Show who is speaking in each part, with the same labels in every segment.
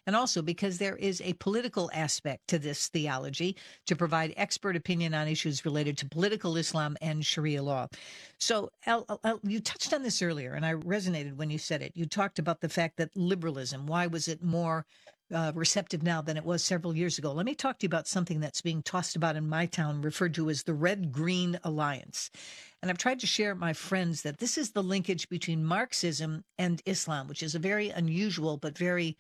Speaker 1: and also because there is a political aspect to this theology to provide expert opinion on issues related to political Islam and Sharia law. So, you touched on this earlier, and I resonated when you said it. You talked about the fact that liberalism, why was it more receptive now than it was several years ago? Let me talk to you about something that's being tossed about in my town, referred to as the Red Green Alliance. And I've tried to share with my friends that this is the linkage between Marxism and Islam, which is a very unusual but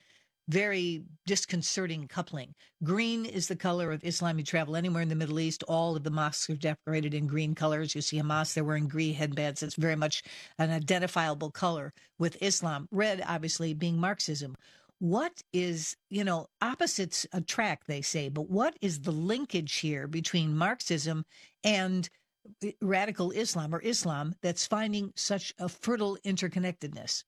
Speaker 1: very disconcerting coupling. Green is the color of Islam. You travel anywhere in the Middle East, all of the mosques are decorated in green colors. You see Hamas, they're wearing green headbands. It's very much an identifiable color with Islam. Red, obviously, being Marxism. What is, opposites attract, they say, but what is the linkage here between Marxism and radical Islam or Islam that's finding such a fertile interconnectedness?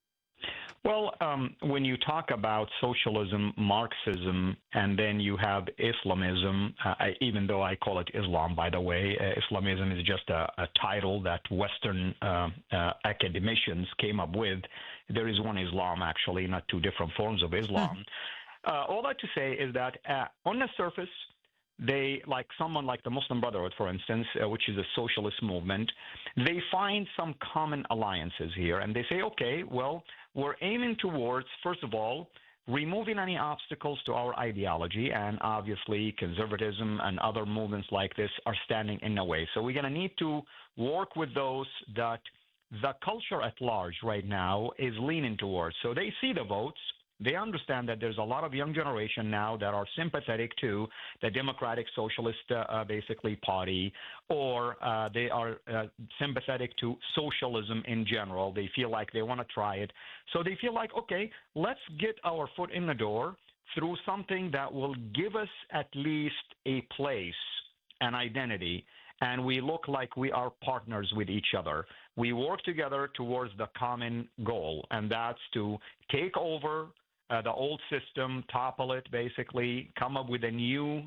Speaker 2: Well, when you talk about socialism, Marxism, and then you have Islamism, even though I call it Islam, by the way, Islamism is just a title that Western academicians came up with. There is one Islam, actually, not two different forms of Islam. All that to say is that on the surface, they, like someone like the Muslim Brotherhood, for instance, which is a socialist movement, they find some common alliances here. And they say, okay, well, we're aiming towards, first of all, removing any obstacles to our ideology. And obviously, conservatism and other movements like this are standing in the way. So we're going to need to work with those that the culture at large right now is leaning towards. So they see the votes. They understand that there's a lot of young generation now that are sympathetic to the Democratic Socialist, basically, party, or they are sympathetic to socialism in general. They feel like they want to try it. So they feel like, okay, let's get our foot in the door through something that will give us at least a place, an identity, and we look like we are partners with each other. We work together towards the common goal, and that's to take over the old system, topple it, basically, come up with a new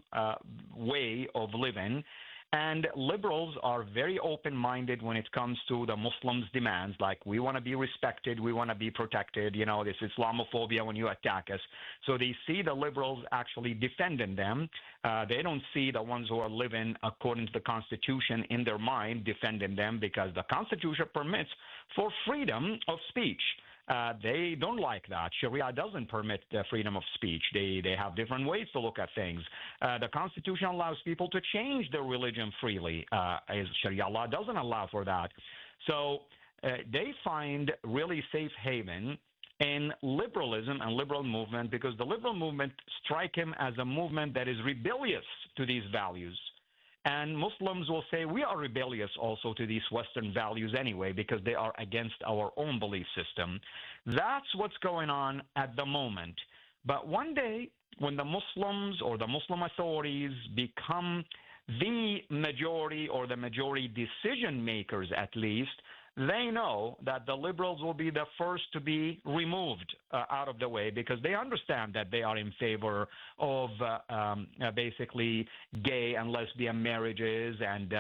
Speaker 2: way of living. And liberals are very open-minded when it comes to the Muslims' demands, like we want to be respected, we want to be protected, this Islamophobia when you attack us. So they see the liberals actually defending them. They don't see the ones who are living according to the Constitution in their mind defending them, because the Constitution permits for freedom of speech. They don't like that. Sharia doesn't permit the freedom of speech. They have different ways to look at things. The Constitution allows people to change their religion freely. Sharia law doesn't allow for that. So they find really safe haven in liberalism and liberal movement, because the liberal movement strike him as a movement that is rebellious to these values. And Muslims will say we are rebellious also to these Western values anyway, because they are against our own belief system. That's what's going on at the moment. But one day, when the Muslims or the Muslim authorities become the majority, or the majority decision makers at least, they know that the liberals will be the first to be removed out of the way, because they understand that they are in favor of basically gay and lesbian marriages and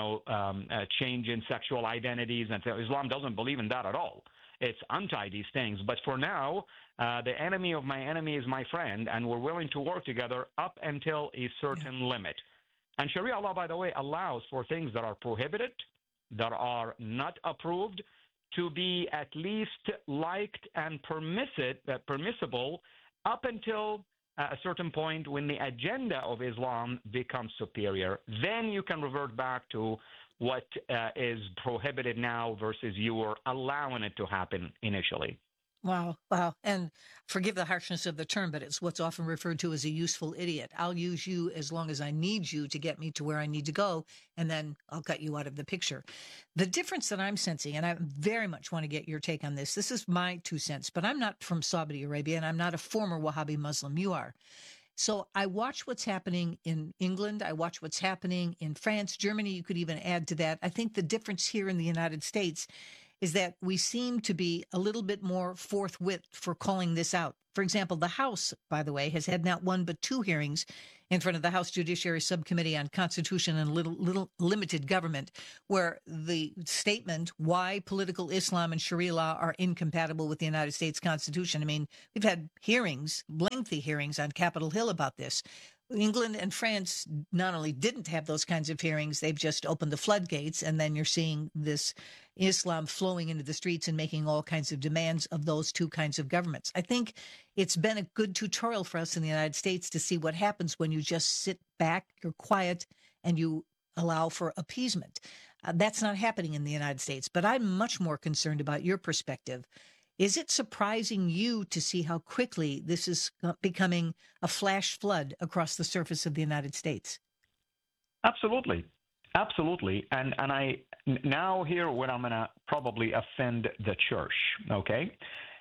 Speaker 2: change in sexual identities. And so Islam doesn't believe in that at all. It's anti these things. But for now, the enemy of my enemy is my friend, and we're willing to work together up until a certain limit. And Sharia law, by the way, allows for things that are prohibited, that are not approved, to be at least liked and permissible up until a certain point when the agenda of Islam becomes superior. Then you can revert back to what is prohibited now versus you were allowing it to happen initially.
Speaker 1: Wow. And forgive the harshness of the term, but it's what's often referred to as a useful idiot. I'll use you as long as I need you to get me to where I need to go, and then I'll cut you out of the picture. The difference that I'm sensing, and I very much want to get your take on this, this is my 2 cents, but I'm not from Saudi Arabia, and I'm not a former Wahhabi Muslim. You are. So I watch what's happening in England. I watch what's happening in France, Germany. You could even add to that. I think the difference here in the United States is that we seem to be a little bit more forthwith for calling this out. For example, the House, by the way, has had not one but two hearings in front of the House Judiciary Subcommittee on Constitution and Limited Government, where the statement why political Islam and Sharia law are incompatible with the United States Constitution. I mean, we've had hearings, lengthy hearings on Capitol Hill about this. England and France not only didn't have those kinds of hearings, they've just opened the floodgates, and then you're seeing this Islam flowing into the streets and making all kinds of demands of those two kinds of governments. I think it's been a good tutorial for us in the United States to see what happens when you just sit back, you're quiet, and you allow for appeasement. That's not happening in the United States, but I'm much more concerned about your perspective. Is it surprising you to see how quickly this is becoming a flash flood across the surface of the United States?
Speaker 2: Absolutely. Absolutely. And I now here where I'm going to probably offend the church, okay?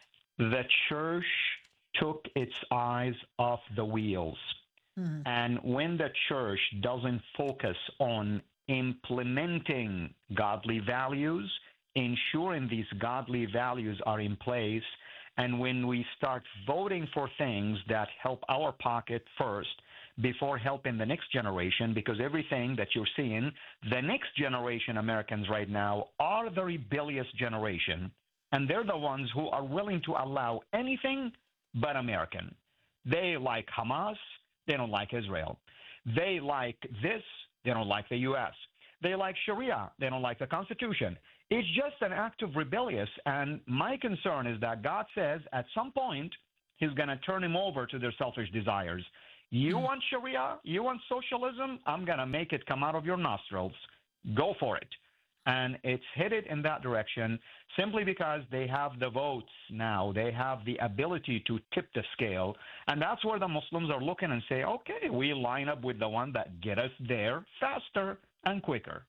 Speaker 2: The church took its eyes off the wheels. Mm-hmm. And when the church doesn't focus on implementing godly values, ensuring these godly values are in place, and when we start voting for things that help our pocket first before helping the next generation, because everything that you're seeing, the next generation Americans right now are the rebellious generation, and they're the ones who are willing to allow anything but American. They like Hamas, they don't like Israel. They like this, they don't like the U.S. They like Sharia, they don't like the Constitution. It's just an act of rebellious, and my concern is that God says at some point he's going to turn him over to their selfish desires. You want Sharia? You want socialism? I'm going to make it come out of your nostrils. Go for it. And it's headed in that direction simply because they have the votes now. They have the ability to tip the scale. And that's where the Muslims are looking and say, okay, we line up with the one that get us there faster and quicker.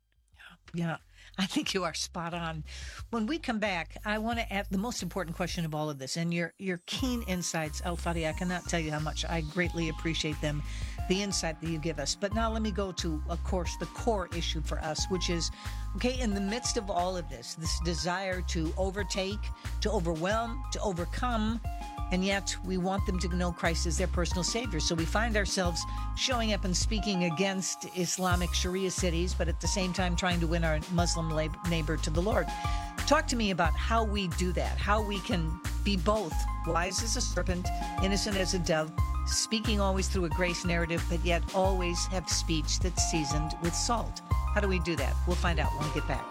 Speaker 1: Yeah, I think you are spot on. When we come back, I want to ask the most important question of all of this, and your keen insights, Al-Fadi. I cannot tell you how much I greatly appreciate them, the insight that you give us. But now let me go to, of course, the core issue for us, which is, okay, in the midst of all of this desire to overtake, to overwhelm, to overcome, and yet we want them to know Christ as their personal Savior. So we find ourselves showing up and speaking against Islamic Sharia cities, but at the same time trying to win our Muslim neighbor to the Lord. Talk to me about how we do that, how we can be both wise as a serpent, innocent as a dove, speaking always through a grace narrative, but yet always have speech that's seasoned with salt. How do we do that? We'll find out when we get back.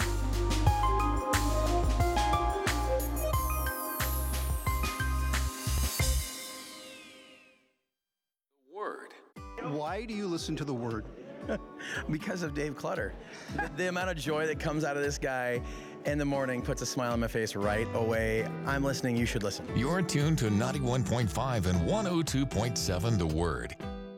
Speaker 3: Why do you listen to The Word?
Speaker 4: Because of Dave Clutter. The amount of joy that comes out of this guy in the morning puts a smile on my face right away. I'm listening. You should listen.
Speaker 5: You're tuned to 91.5 and 102.7 The Word.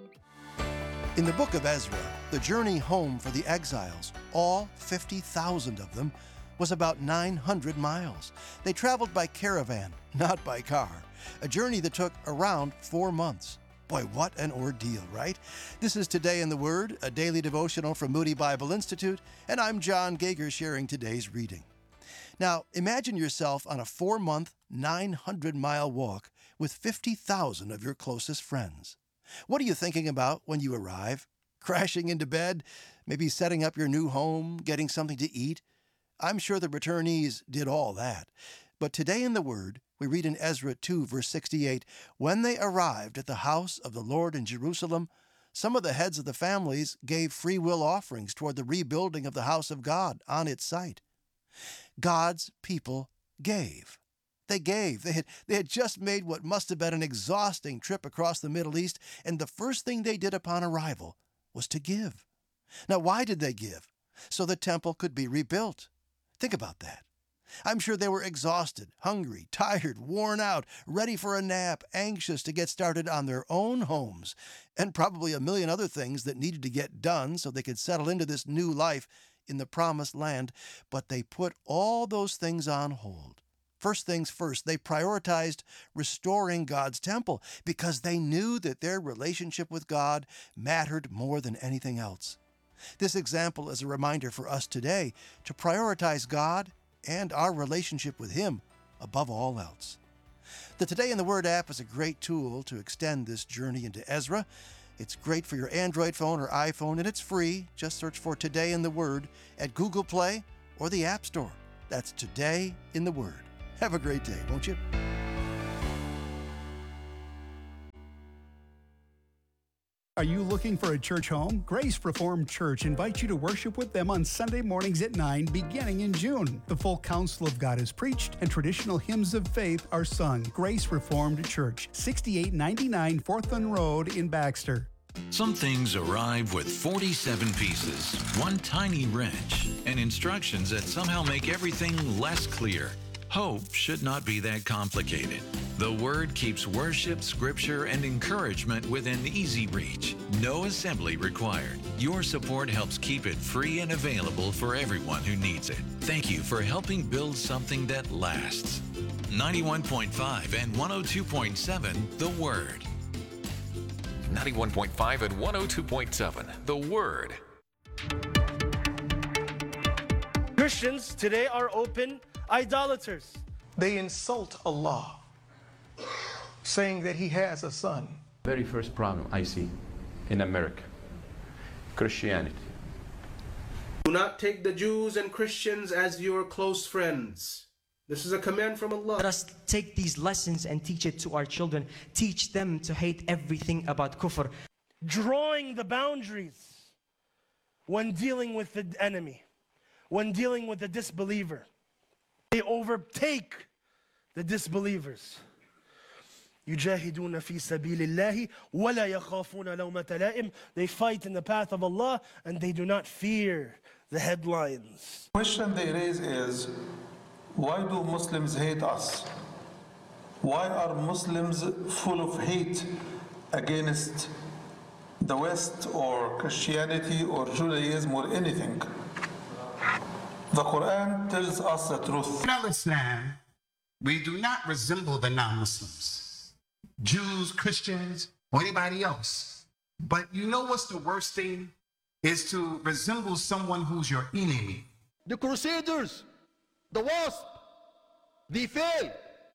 Speaker 3: In the book of Ezra, the journey home for the exiles, all 50,000 of them, was about 900 miles. They traveled by caravan, not by car, a journey that took around 4 months. Boy, what an ordeal, right? This is Today in the Word, a daily devotional from Moody Bible Institute, and I'm John Gager sharing today's reading. Now, imagine yourself on a 4-month, 900-mile walk with 50,000 of your closest friends. What are you thinking about when you arrive? Crashing into bed? Maybe setting up your new home? Getting something to eat? I'm sure the returnees did all that. But today in the Word, we read in Ezra 2, verse 68, when they arrived at the house of the Lord in Jerusalem, some of the heads of the families gave free will offerings toward the rebuilding of the house of God on its site. God's people gave. They gave. They had just made what must have been an exhausting trip across the Middle East, and the first thing they did upon arrival was to give. Now, why did they give? So the temple could be rebuilt. Think about that. I'm sure they were exhausted, hungry, tired, worn out, ready for a nap, anxious to get started on their own homes, and probably a million other things that needed to get done so they could settle into this new life in the promised land. But they put all those things on hold. First things first, they prioritized restoring God's temple because they knew that their relationship with God mattered more than anything else. This example is a reminder for us today to prioritize God and our relationship with Him above all else. The Today in the Word app is a great tool to extend this journey into Ezra. It's great for your Android phone or iPhone, and it's free. Just search for Today in the Word at Google Play or the App Store. That's Today in the Word. Have a great day, won't you?
Speaker 6: Are you looking for a church home? Grace Reformed Church invites you to worship with them on Sunday mornings at 9 beginning in June. The full counsel of God is preached and traditional hymns of faith are sung. Grace Reformed Church, 6899 Forthland Road in Baxter.
Speaker 7: Some things arrive with 47 pieces, one tiny wrench, and instructions that somehow make everything less clear. Hope should not be that complicated. The Word keeps worship, scripture, and encouragement within easy reach. No assembly required. Your support helps keep it free and available for everyone who needs it. Thank you for helping build something that lasts. 91.5 and 102.7 The Word.
Speaker 5: 91.5 and 102.7 The Word.
Speaker 8: Christians today are open idolaters.
Speaker 9: They insult Allah, saying that He has a son.
Speaker 10: Very first problem I see in America, Christianity.
Speaker 8: Do not take the Jews and Christians as your close friends. This is a command from Allah.
Speaker 11: Let us take these lessons and teach it to our children. Teach them to hate everything about kufr.
Speaker 8: Drawing the boundaries when dealing with the enemy, when dealing with the disbeliever. They overtake the disbelievers. يجاهدون في سبيل الله ولا يخافون لومة لائم. They fight in the path of Allah and they do not fear the headlines.
Speaker 9: The question they raise is, why do Muslims hate us? Why are Muslims full of hate against the West or Christianity or Judaism or anything? The Quran tells us the truth.
Speaker 12: In Islam, we do not resemble the non-Muslims, Jews, Christians, or anybody else. But you know what's the worst thing? Is to resemble someone who's your enemy.
Speaker 13: The Crusaders, the Wasp, they failed.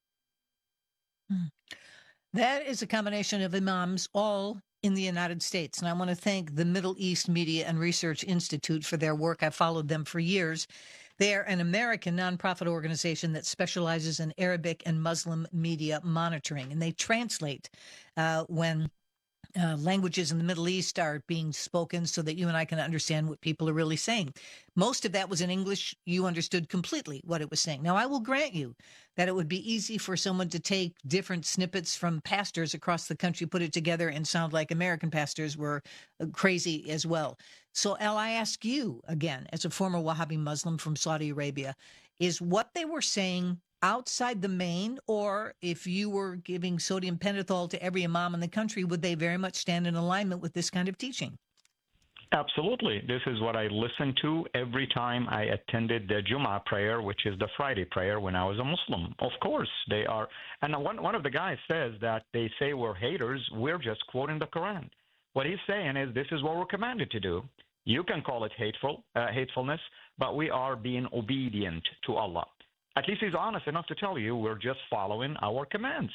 Speaker 1: That is a combination of imams, all in the United States. And I want to thank the Middle East Media and Research Institute for their work. I've followed them for years. They are an American nonprofit organization that specializes in Arabic and Muslim media monitoring. And they translate when languages in the Middle East are being spoken so that you and I can understand what people are really saying. Most of that was in English. You understood completely what it was saying. Now, I will grant you that it would be easy for someone to take different snippets from pastors across the country, put it together, and sound like American pastors were crazy as well. So, El, I ask you again, as a former Wahhabi Muslim from Saudi Arabia, is what they were saying outside the main, or if you were giving sodium pentothal to every imam in the country, would they very much stand in alignment with this kind of teaching?
Speaker 2: Absolutely. This is what I listened to every time I attended the Jummah prayer, which is the Friday prayer when I was a Muslim. Of course, they are. And one of the guys says that they say we're haters. We're just quoting the Quran. What he's saying is this is what we're commanded to do. You can call it hatefulness, but we are being obedient to Allah. At least he's honest enough to tell you we're just following our commands.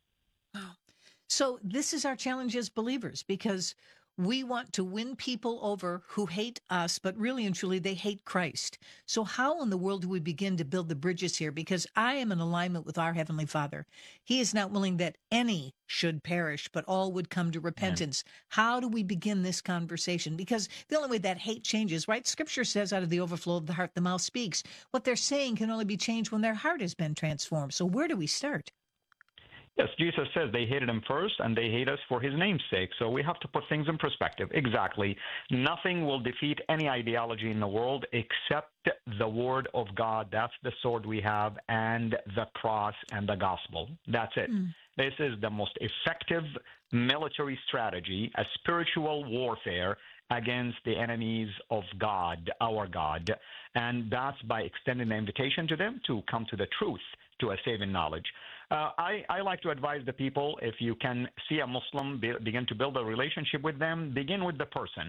Speaker 1: So this is our challenge as believers, because we want to win people over who hate us, but really and truly they hate Christ. So how in the world do we begin to build the bridges here? Because I am in alignment with our Heavenly Father. He is not willing that any should perish, but all would come to repentance. Amen. How do we begin this conversation? Because the only way that hate changes, right? Scripture says out of the overflow of the heart, the mouth speaks. What they're saying can only be changed when their heart has been transformed. So where do we start?
Speaker 2: Yes, Jesus says they hated him first, and they hate us for his name's sake. So we have to put things in perspective. Exactly. Nothing will defeat any ideology in the world except the word of God. That's the sword we have, and the cross and the gospel. That's it. This is the most effective military strategy, a spiritual warfare against the enemies of God, our God. And that's by extending the invitation to them to come to the truth, to a saving knowledge. I like to advise the people, if you can see a Muslim, begin to build a relationship with them, begin with the person.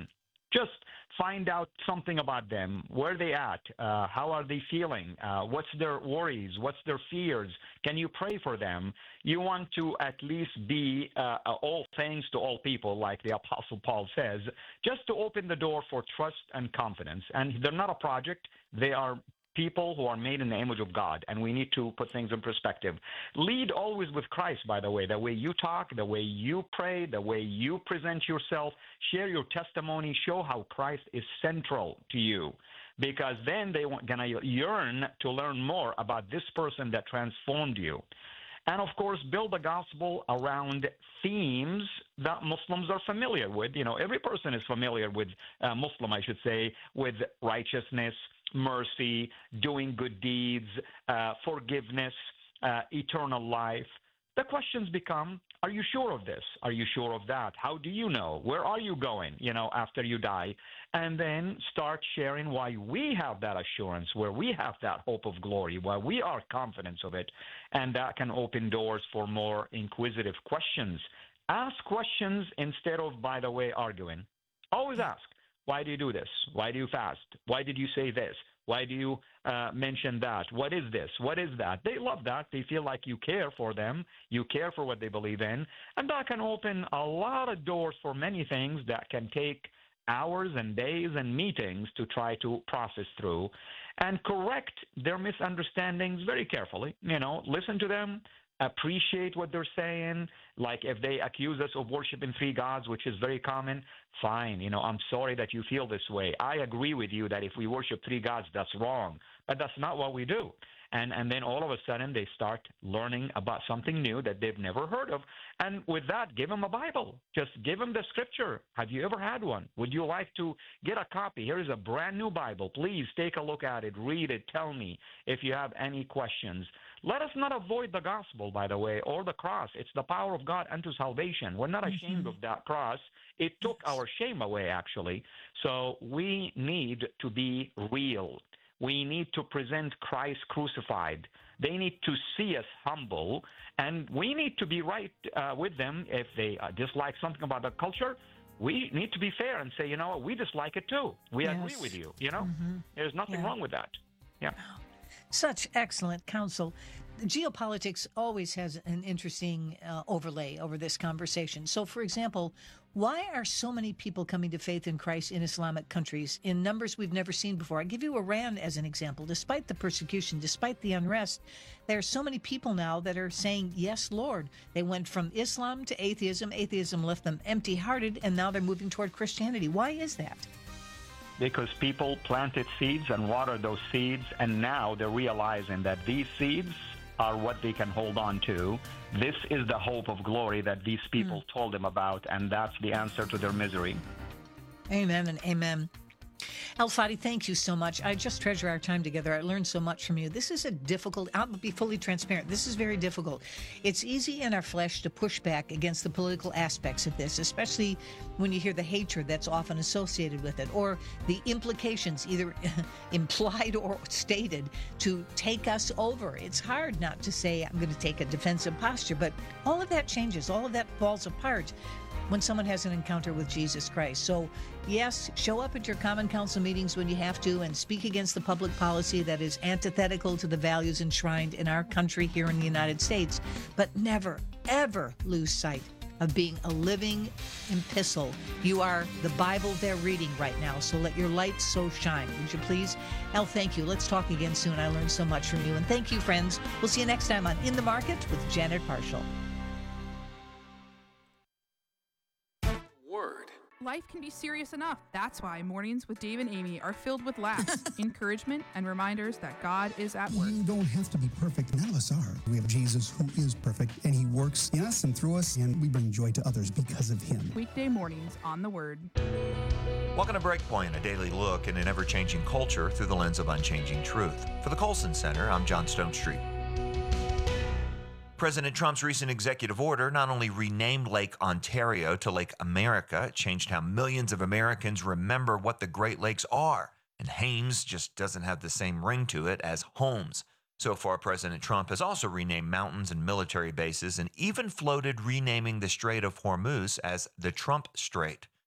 Speaker 2: Just find out something about them. Where are they at? How are they feeling? What's their worries? What's their fears? Can you pray for them? You want to at least be all things to all people, like the Apostle Paul says, just to open the door for trust and confidence. And they're not a project. They are people who are made in the image of God, and we need to put things in perspective. Lead always with Christ, by the way way you talk, the way you pray, the way you present yourself, share your testimony, show how Christ is central to you, because then they're going to yearn to learn more about this person that transformed you. And, of course, build the gospel around themes that Muslims are familiar with. You know, every person is familiar with, Muslim, I should say, with righteousness, mercy, doing good deeds, forgiveness, eternal life. The questions become, are you sure of this? Are you sure of that? How do you know? Where are you going, after you die? And then start sharing why we have that assurance, where we have that hope of glory, why we are confident of it. And that can open doors for more inquisitive questions. Ask questions instead of, by the way, arguing. Always ask. Why do you do this? Why do you fast? Why did you say this? Why do you mention that? What is this? What is that? They love that. They feel like you care for them. You care for what they believe in. And that can open a lot of doors for many things that can take hours and days and meetings to try to process through and correct their misunderstandings very carefully. Listen to them. Appreciate what they're saying. Like if they accuse us of worshiping three gods, which is very common, fine. I'm sorry that you feel this way. I agree with you that if we worship three gods, that's wrong. But that's not what we do. And then all of a sudden they start learning about something new that they've never heard of. And with that, give them a Bible. Just give them the scripture. Have you ever had one? Would you like to get a copy? Here is a brand new Bible. Please take a look at it, read it, tell me if you have any questions. Let us not avoid the gospel, by the way, or the cross. It's the power of God unto salvation. We're not ashamed of that cross. It took our shame away, actually. So we need to be real. We need to present Christ crucified. They need to see us humble, and we need to be right with them. If they dislike something about the culture, we need to be fair and say, you know what, we dislike it too. We agree with you, There's nothing wrong with that. Yeah.
Speaker 1: Such excellent counsel. Geopolitics always has an interesting overlay over this conversation. So, for example, why are so many people coming to faith in Christ in Islamic countries in numbers we've never seen before? I give you Iran as an example. Despite the persecution, despite the unrest, there are so many people now that are saying, yes, Lord. They went from Islam to atheism. Atheism left them empty-hearted, and now they're moving toward Christianity. Why is that?
Speaker 2: Because people planted seeds and watered those seeds, and now they're realizing that these seeds are what they can hold on to. This is the hope of glory that these people told them about, and that's the answer to their misery.
Speaker 1: Amen and amen. El-Fadi, thank you so much. I just treasure our time together. I learned so much from you. This is a difficult, I'll be fully transparent. This is very difficult. It's easy in our flesh to push back against the political aspects of this, especially when you hear the hatred that's often associated with it, or the implications, either implied or stated, to take us over. It's hard not to say, I'm going to take a defensive posture, but all of that changes. All of that falls apart when someone has an encounter with Jesus Christ. So, yes, show up at your Common Council meetings when you have to and speak against the public policy that is antithetical to the values enshrined in our country here in the United States. But never, ever lose sight of being a living epistle. You are the Bible they're reading right now, so let your light so shine. Would you please? El, thank you. Let's talk again soon. I learned so much from you. And thank you, friends. We'll see you next time on In the Market with Janet Parshall.
Speaker 14: Life can be serious enough. That's why mornings with Dave and Amy are filled with laughs, encouragement, and reminders that God is at work.
Speaker 6: You don't have to be perfect. None of us are. We have Jesus who is perfect, and he works in us and through us, and we bring joy to others because of him.
Speaker 14: Weekday mornings on The Word.
Speaker 15: Welcome to Breakpoint, a daily look in an ever-changing culture through the lens of unchanging truth. For the Colson Center, I'm John Stone Street. President Trump's recent executive order not only renamed Lake Ontario to Lake America, it changed how millions of Americans remember what the Great Lakes are. And Haines just doesn't have the same ring to it as Holmes. So far, President Trump has also renamed mountains and military bases and even floated renaming the Strait of Hormuz as the Trump Strait.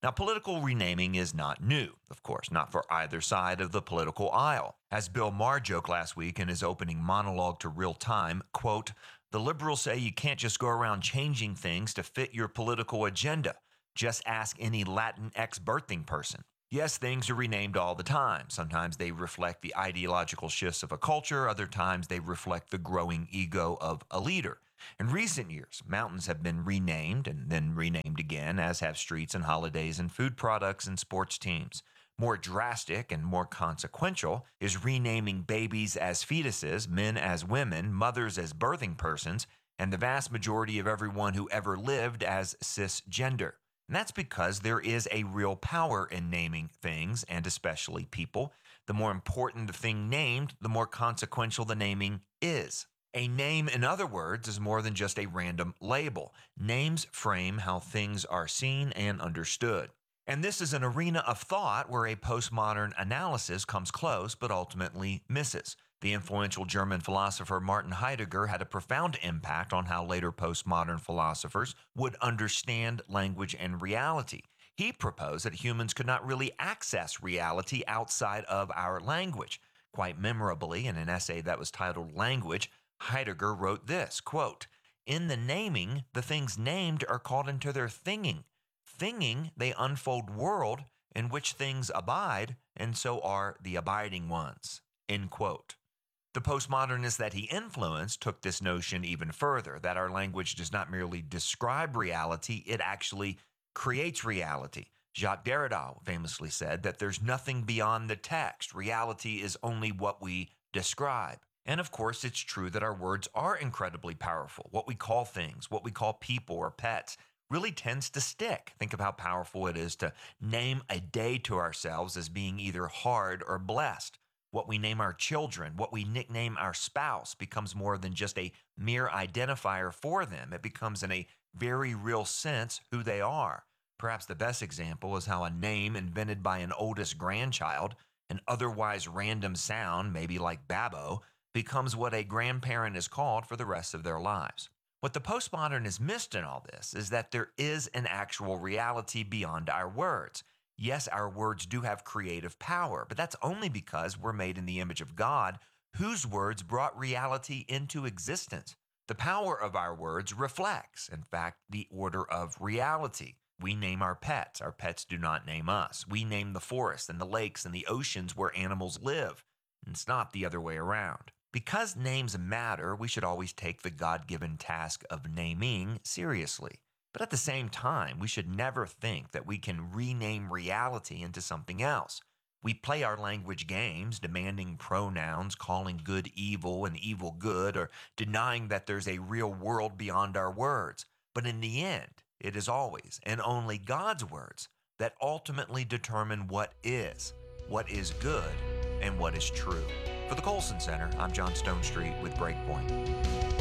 Speaker 15: Now, political renaming is not new, of course, not for either side of the political aisle. As Bill Maher joked last week in his opening monologue to Real Time, quote, "The liberals say you can't just go around changing things to fit your political agenda. Just ask any Latinx birthing person." Yes, things are renamed all the time. Sometimes they reflect the ideological shifts of a culture. Other times they reflect the growing ego of a leader. In recent years, mountains have been renamed and then renamed again, as have streets and holidays and food products and sports teams. More drastic and more consequential is renaming babies as fetuses, men as women, mothers as birthing persons, and the vast majority of everyone who ever lived as cisgender. And that's because there is a real power in naming things, and especially people. The more important the thing named, the more consequential the naming is. A name, in other words, is more than just a random label. Names frame how things are seen and understood. And this is an arena of thought where a postmodern analysis comes close but ultimately misses. The influential German philosopher Martin Heidegger had a profound impact on how later postmodern philosophers would understand language and reality. He proposed that humans could not really access reality outside of our language. Quite memorably, in an essay that was titled Language, Heidegger wrote this, quote, "In the naming, the things named are called into their thinking. Thinking, they unfold world in which things abide, and so are the abiding ones." End quote. The postmodernists that he influenced took this notion even further, that our language does not merely describe reality, it actually creates reality. Jacques Derrida famously said that there's nothing beyond the text. Reality is only what we describe. And of course, it's true that our words are incredibly powerful. What we call things, what we call people or pets, really tends to stick. Think of how powerful it is to name a day to ourselves as being either hard or blessed. What we name our children, what we nickname our spouse becomes more than just a mere identifier for them. It becomes in a very real sense who they are. Perhaps the best example is how a name invented by an oldest grandchild, an otherwise random sound, maybe like Babbo, becomes what a grandparent is called for the rest of their lives. What the postmodernists missed in all this is that there is an actual reality beyond our words. Yes, our words do have creative power, but that's only because we're made in the image of God, whose words brought reality into existence. The power of our words reflects, in fact, the order of reality. We name our pets do not name us. We name the forests and the lakes and the oceans where animals live. It's not the other way around. Because names matter, we should always take the God-given task of naming seriously. But at the same time, we should never think that we can rename reality into something else. We play our language games, demanding pronouns, calling good evil and evil good, or denying that there's a real world beyond our words. But in the end, it is always and only God's words that ultimately determine what is good, and what is true. For the Colson Center, I'm John Stonestreet with Breakpoint.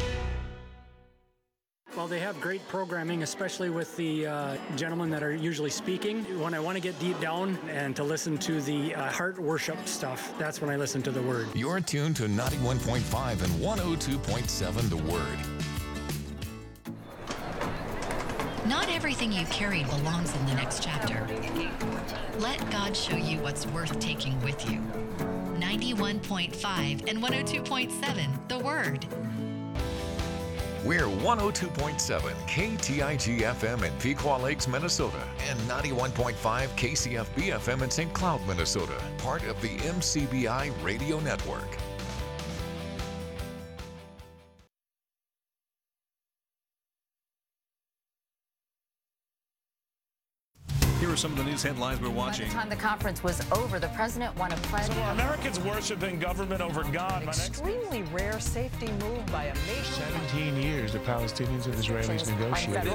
Speaker 16: Well, they have great programming, especially with the gentlemen that are usually speaking. When I want to get deep down and to listen to the heart worship stuff, that's when I listen to The Word.
Speaker 5: You're tuned to 91.5 and 102.7 The Word.
Speaker 17: Not everything you carry belongs in the next chapter. Let God show you what's worth taking with you. 91.5 and 102.7 The Word.
Speaker 5: We're 102.7 KTIG FM in Pequot Lakes, Minnesota, and 91.5 KCFB FM in St. Cloud, Minnesota, part of the MCBI Radio Network.
Speaker 18: Here are some of the news headlines we're watching.
Speaker 19: By the time the conference was over, the president won a pledge.
Speaker 20: So are Americans worshiping government over God?
Speaker 21: Extremely rare safety move by a major.
Speaker 20: 17 years the Palestinians and Israelis negotiated.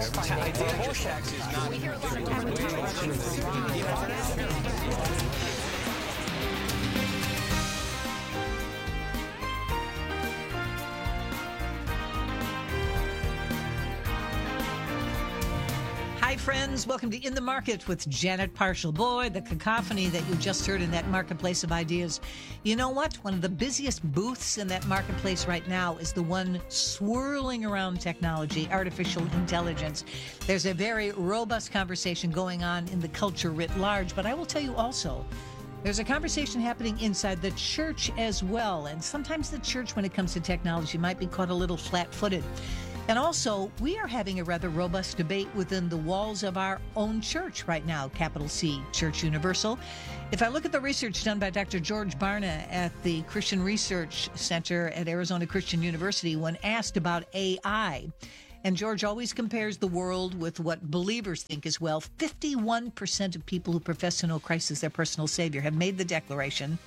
Speaker 1: Hi, friends. Welcome to In the Market with Janet Parshall. Boy, the cacophony that you just heard in that marketplace of ideas. You know what? One of the busiest booths in that marketplace right now is the one swirling around technology, artificial intelligence. There's a very robust conversation going on in the culture writ large, but I will tell you also, there's a conversation happening inside the church as well. And sometimes the church, when it comes to technology, might be caught a little flat-footed. And also, we are having a rather robust debate within the walls of our own church right now, capital C, Church Universal. If I look at the research done by Dr. George Barna at the Christian Research Center at Arizona Christian University, when asked about AI, and George always compares the world with what believers think as well, 51% of people who profess to know Christ as their personal Savior have made the declaration,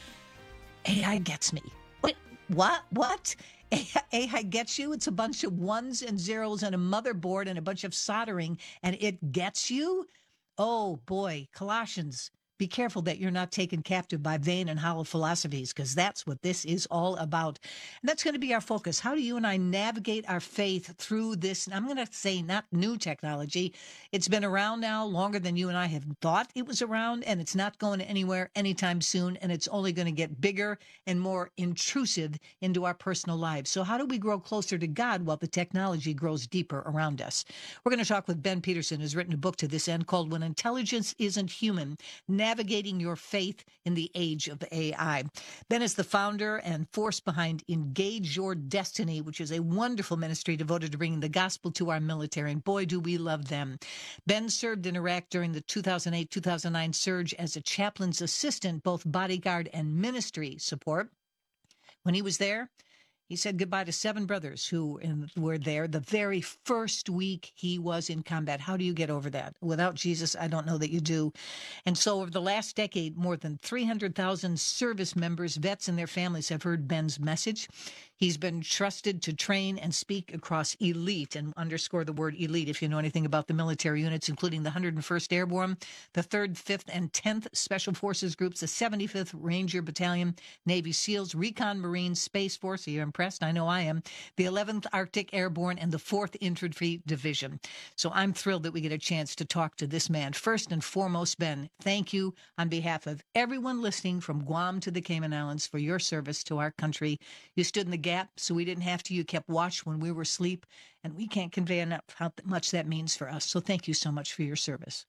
Speaker 1: AI gets me. Wait, what? AI gets you? It's a bunch of ones and zeros on a motherboard and a bunch of soldering, and it gets you? Oh, boy. Colossians, be careful that you're not taken captive by vain and hollow philosophies, because that's what this is all about. And that's going to be our focus. How do you and I navigate our faith through this? And I'm going to say not new technology. It's been around now longer than you and I have thought it was around, and it's not going anywhere anytime soon, and it's only going to get bigger and more intrusive into our personal lives. So how do we grow closer to God while the technology grows deeper around us? We're going to talk with Ben Peterson, who's written a book to this end called When Intelligence Isn't Human, Navigating Your Faith in the Age of AI. Ben is the founder and force behind Engage Your Destiny, which is a wonderful ministry devoted to bringing the gospel to our military. And boy, do we love them. Ben served in Iraq during the 2008-2009 surge as a chaplain's assistant, both bodyguard and ministry support. When he was there, he said goodbye to 7 brothers who were there the very first week he was in combat. How do you get over that? Without Jesus, I don't know that you do. And so over the last decade, more than 300,000 service members, vets, and their families have heard Ben's message. He's been trusted to train and speak across elite, and underscore the word elite if you know anything about the military units, including the 101st Airborne, the 3rd, 5th, and 10th Special Forces Groups, the 75th Ranger Battalion, Navy SEALs, Recon Marines, Space Force. Are you impressed? I know I am. The 11th Arctic Airborne, and the 4th Infantry Division. So I'm thrilled that we get a chance to talk to this man. First and foremost, Ben, thank you on behalf of everyone listening from Guam to the Cayman Islands for your service to our country. You stood in the gap so we didn't have to. You kept watch when we were asleep, and we can't convey enough how much that means for us. So thank you so much for your service.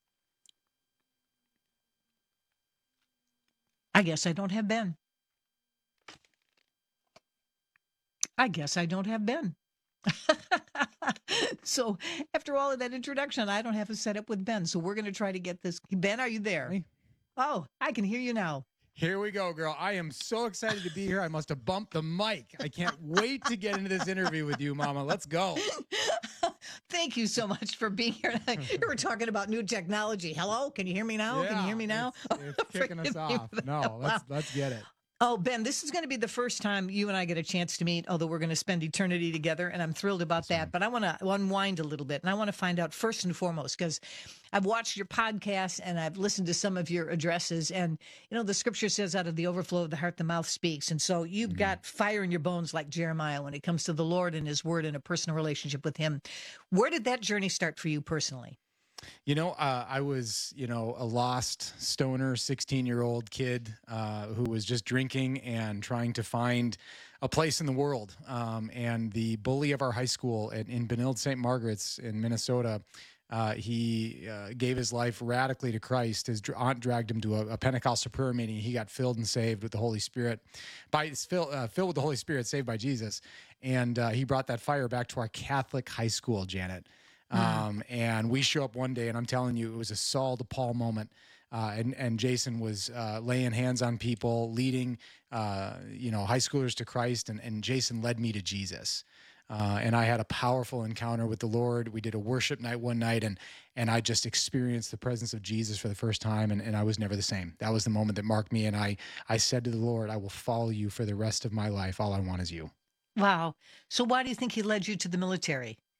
Speaker 1: I guess I don't have Ben. So after all of that introduction, I don't have a setup with Ben. So we're going to try to get this. Ben, are you there?
Speaker 4: Hey.
Speaker 1: Oh, I can hear you now.
Speaker 4: Here we go, girl. I am so excited to be here. I must have bumped the mic. I can't wait to get into this interview with you, Mama. Let's go.
Speaker 1: Thank you so much for being here. You were talking about new technology. Hello? Can you hear me now?
Speaker 4: Yeah,
Speaker 1: Can you hear me now?
Speaker 4: It's kicking us off. No, let's get it.
Speaker 1: Oh, Ben, this is going to be the first time you and I get a chance to meet, although we're going to spend eternity together, and I'm thrilled about that. But I want to unwind a little bit, and I want to find out first and foremost, because I've watched your podcast and I've listened to some of your addresses, and, you know, the scripture says out of the overflow of the heart, the mouth speaks. And so you've got fire in your bones like Jeremiah when it comes to the Lord and his word and a personal relationship with him. Where did that journey start for you personally?
Speaker 4: You know, I was, a lost stoner, 16-year-old kid who was just drinking and trying to find a place in the world. And the bully of our high school in Benilde St. Margaret's in Minnesota, he gave his life radically to Christ. His aunt dragged him to a Pentecostal prayer meeting. He got filled and saved with the Holy Spirit, filled with the Holy Spirit, saved by Jesus. And he brought that fire back to our Catholic high school, Janet. And we show up one day, and I'm telling you, it was a Saul to Paul moment. And Jason was laying hands on people, leading, high schoolers to Christ, and Jason led me to Jesus. And I had a powerful encounter with the Lord. We did a worship night one night, and I just experienced the presence of Jesus for the first time, and I was never the same. That was the moment that marked me, and I said to the Lord, I will follow you for the rest of my life. All I want is you.
Speaker 1: Wow. So why do you think he led you to the military?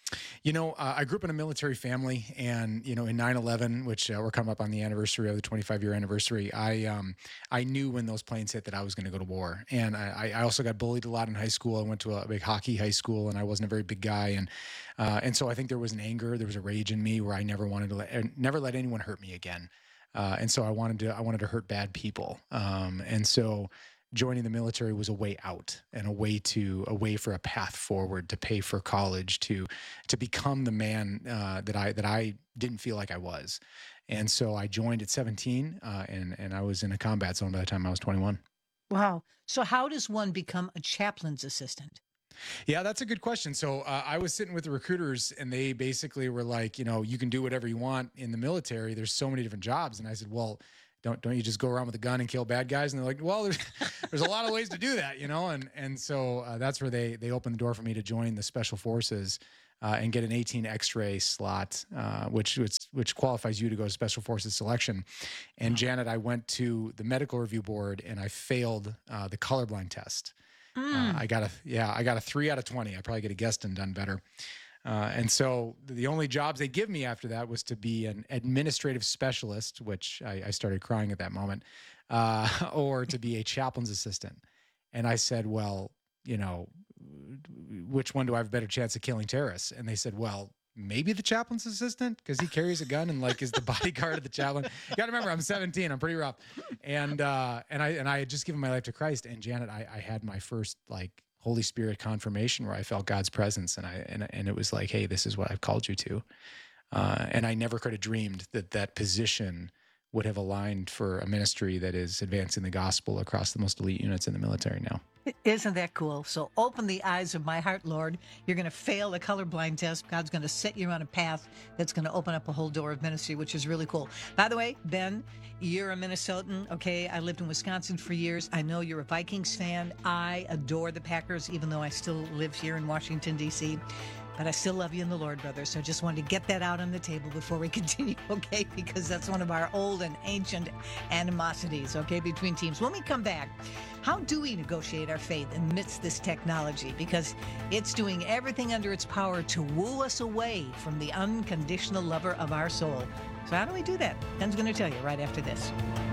Speaker 4: I grew up in a military family, and in 9/11, which we're coming up on the anniversary of the 25-year anniversary, I knew when those planes hit that I was going to go to war. And I also got bullied a lot in high school. I went to a big hockey high school, and I wasn't a very big guy, and so I think there was an anger, there was a rage in me where I never wanted to never let anyone hurt me again, and so I wanted to hurt bad people, and so joining the military was a way out and a way for a path forward to pay for college, to become the man that I didn't feel like I was. And so I joined at 17, and I was in a combat zone by the time I was 21.
Speaker 1: Wow. So how does one become a chaplain's assistant?
Speaker 4: Yeah, that's a good question. So I was sitting with the recruiters, and they basically were like, you can do whatever you want in the military. There's so many different jobs. And I said, well, don't you just go around with a gun and kill bad guys? And they're like, well, there's a lot of ways to do that, and so that's where they opened the door for me to join the Special Forces and get an 18 X-ray slot, which qualifies you to go to Special Forces selection. And Janet, I went to the medical review board, and I failed the colorblind test. I got a 3 out of 20. I probably could have guessed and done better. And so the only jobs they give me after that was to be an administrative specialist, which I started crying at that moment, or to be a chaplain's assistant. And I said, well, which one do I have a better chance of killing terrorists? And they said, well, maybe the chaplain's assistant, because he carries a gun and is the bodyguard of the chaplain. You got to remember, I'm 17. I'm pretty rough. And I had just given my life to Christ. And Janet, I had my first Holy Spirit confirmation where I felt God's presence, and it was like, hey, this is what I've called you to. And I never could have dreamed that position would have aligned for a ministry that is advancing the gospel across the most elite units in the military now.
Speaker 1: Isn't that cool? So open the eyes of my heart, Lord. You're going to fail the colorblind test. God's going to set you on a path that's going to open up a whole door of ministry, which is really cool. By the way, Ben, you're a Minnesotan. Okay, I lived in Wisconsin for years. I know you're a Vikings fan. I adore the Packers, even though I still live here in Washington, D.C., but I still love you in the Lord, brother. So I just wanted to get that out on the table before we continue, okay? Because that's one of our old and ancient animosities, okay, between teams. When we come back, how do we negotiate our faith amidst this technology? Because it's doing everything under its power to woo us away from the unconditional lover of our soul. So how do we do that? Ben's going to tell you right after this.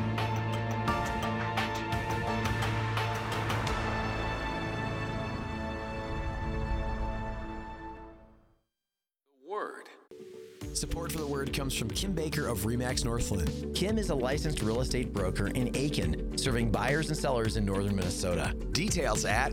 Speaker 3: Support for the Word comes from Kim Baker of RE/MAX Northland. Kim is a licensed real estate broker in Aiken, serving buyers and sellers in northern Minnesota. Details at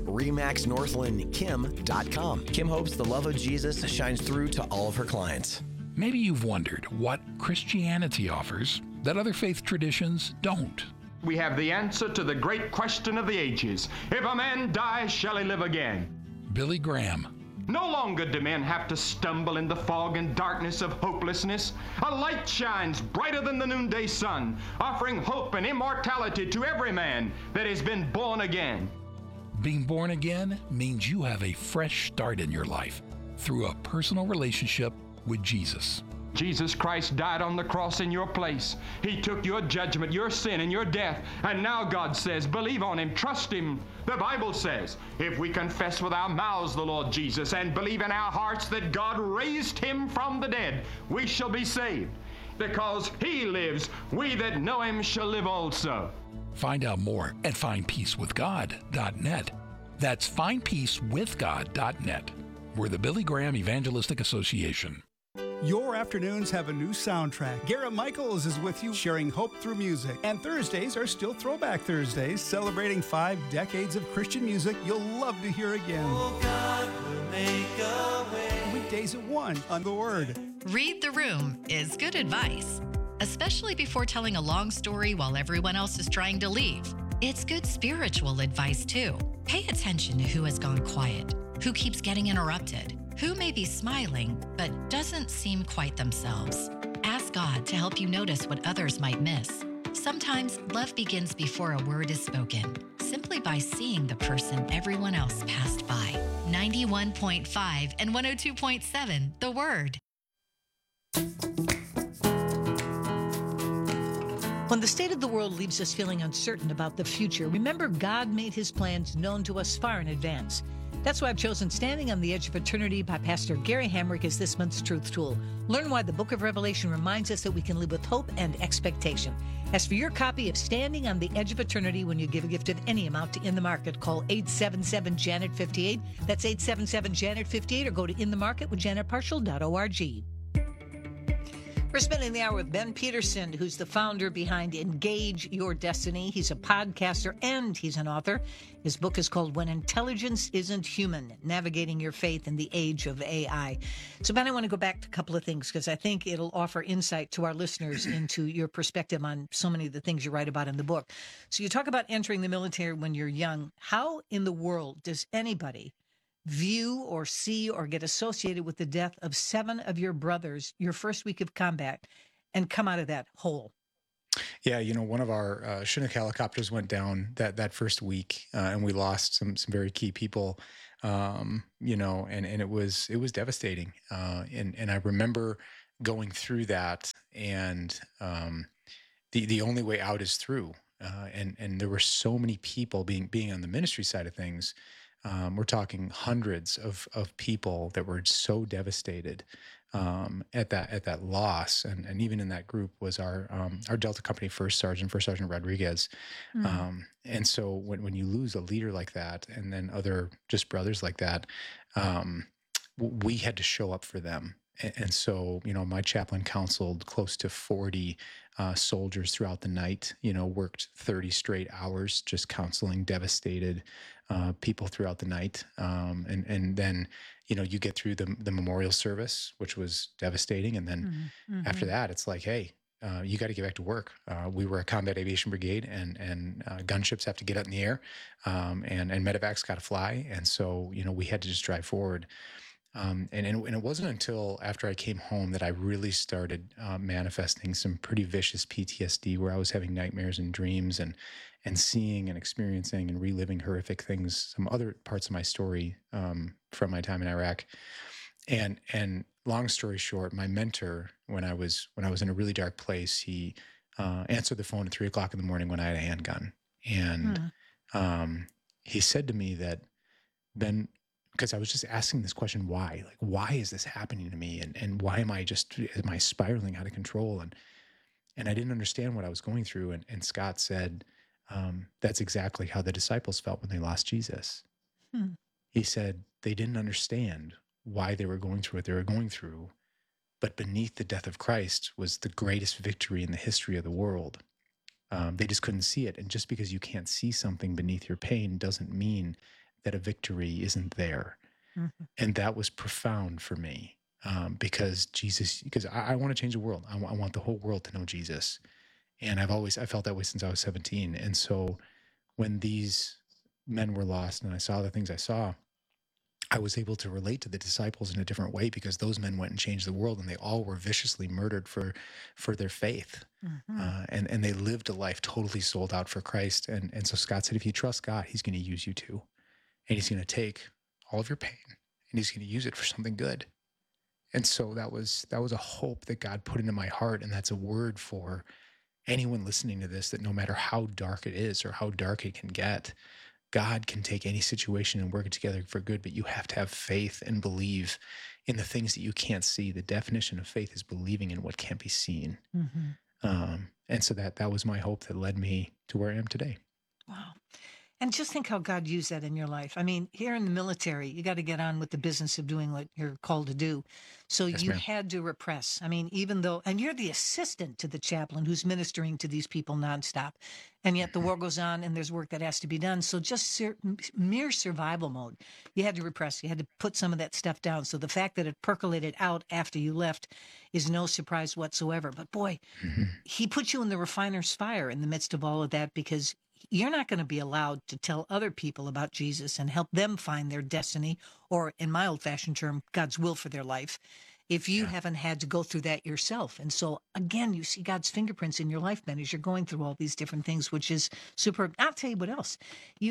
Speaker 3: remaxnorthlandkim.com. Kim hopes the love of Jesus shines through to all of her clients.
Speaker 22: Maybe you've wondered what Christianity offers that other faith traditions don't.
Speaker 23: We have the answer to the great question of the ages. If a man dies, shall he live again?
Speaker 22: Billy Graham.
Speaker 23: No longer do men have to stumble in the fog and darkness of hopelessness. A light shines brighter than the noonday sun, offering hope and immortality to every man that has been born again.
Speaker 22: Being born again means you have a fresh start in your life through a personal relationship with Jesus.
Speaker 23: Jesus Christ died on the cross in your place. He took your judgment, your sin, and your death. And now God says, believe on him, trust him. The Bible says, if we confess with our mouths the Lord Jesus and believe in our hearts that God raised him from the dead, we shall be saved. Because he lives, we that know him shall live also.
Speaker 22: Find out more at findpeacewithgod.net. That's findpeacewithgod.net. We're the Billy Graham Evangelistic Association.
Speaker 6: Your afternoons have a new soundtrack. Garrett Michaels is with you, sharing hope through music. And Thursdays are still Throwback Thursdays, celebrating 5 decades of Christian music you'll love to hear again. Oh, God will make a way. Weekdays at 1 on The Word.
Speaker 17: Read the room is good advice, especially before telling a long story while everyone else is trying to leave. It's good spiritual advice, too. Pay attention to who has gone quiet, who keeps getting interrupted, who may be smiling but doesn't seem quite themselves. Ask God to help you notice what others might miss. Sometimes love begins before a word is spoken, simply by seeing the person everyone else passed by. 91.5 and 102.7, The Word.
Speaker 1: When the state of the world leaves us feeling uncertain about the future, remember God made his plans known to us far in advance. That's why I've chosen Standing on the Edge of Eternity by Pastor Gary Hamrick as this month's Truth Tool. Learn why the book of Revelation reminds us that we can live with hope and expectation. As for your copy of Standing on the Edge of Eternity, when you give a gift of any amount to In the Market, call 877-JANET-58. That's 877-JANET-58, or go to inthemarketwithjanetparshall.org. We're spending the hour with Ben Peterson, who's the founder behind Engage Your Destiny. He's a podcaster and he's an author. His book is called When Intelligence Isn't Human, Navigating Your Faith in the Age of AI. So, Ben, I want to go back to a couple of things because I think it'll offer insight to our listeners into your perspective on so many of the things you write about in the book. So you talk about entering the military when you're young. How in the world does anybody view or see or get associated with the death of 7 of your brothers your first week of combat and come out of that whole?
Speaker 4: Yeah, one of our Chinook helicopters went down that first week, and we lost some very key people. And it was devastating. And I remember going through that, and the only way out is through. And there were so many people being on the ministry side of things. We're talking hundreds of people that were so devastated at that loss, and even in that group was our Delta Company First Sergeant Rodriguez. And so when you lose a leader like that, and then other just brothers like that, we had to show up for them. And so, my chaplain counseled close to 40 soldiers throughout the night, worked 30 straight hours just counseling devastated people throughout the night. And then, you get through the memorial service, which was devastating. And then after that, it's like, hey, you got to get back to work. We were a combat aviation brigade, and gunships have to get up in the air, and medevacs got to fly. And so, we had to just drive forward. And it wasn't until after I came home that I really started manifesting some pretty vicious PTSD, where I was having nightmares and dreams and seeing and experiencing and reliving horrific things, some other parts of my story from my time in Iraq. And long story short, my mentor, when I was in a really dark place, he answered the phone at 3:00 in the morning when I had a handgun. And he said to me that, Ben, because I was just asking this question, why? Like, why is this happening to me? And why am I spiraling out of control? And I didn't understand what I was going through. And Scott said, that's exactly how the disciples felt when they lost Jesus. He said they didn't understand why they were going through what they were going through, but beneath the death of Christ was the greatest victory in the history of the world. They just couldn't see it. And just because you can't see something beneath your pain doesn't mean that a victory isn't there. And that was profound for me, because I want to change the world. I want the whole world to know Jesus. And I felt that way since I was 17. And so when these men were lost and I saw the things I saw, I was able to relate to the disciples in a different way, because those men went and changed the world, and they all were viciously murdered for their faith. And they lived a life totally sold out for Christ. And so Scott said, if you trust God, he's going to use you too. And he's going to take all of your pain and he's going to use it for something good. And so that was a hope that God put into my heart. And that's a word for anyone listening to this, that no matter how dark it is or how dark it can get, God can take any situation and work it together for good. But you have to have faith and believe in the things that you can't see. The definition of faith is believing in what can't be seen. And so that was my hope that led me to where I am today.
Speaker 1: Wow. And just think how God used that in your life. I mean, here in the military, you got to get on with the business of doing what you're called to do. So
Speaker 4: Yes,
Speaker 1: you
Speaker 4: ma'am.
Speaker 1: had to repress. I mean, even though, and you're the assistant to the chaplain who's ministering to these people nonstop. And yet the war goes on and there's work that has to be done. So just mere survival mode. You had to repress. You had to put some of that stuff down. So the fact that it percolated out after you left is no surprise whatsoever. But boy, he put you in the refiner's fire in the midst of all of that, because you're not going to be allowed to tell other people about Jesus and help them find their destiny, or in my old-fashioned term, God's will for their life, if you haven't had to go through that yourself. And so, again, you see God's fingerprints in your life, Ben, as you're going through all these different things, which is superb. I'll tell you what else. You have